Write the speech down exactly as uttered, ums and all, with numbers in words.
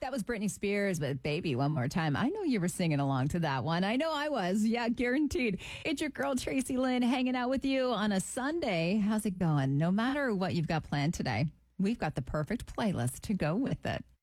That was Britney Spears with Baby One More Time. I know you were singing along to that one. I know I was. Yeah, guaranteed. It's your girl, Tracy Lynn, hanging out with you on a Sunday. How's it going? No matter what you've got planned today, we've got the perfect playlist to go with it.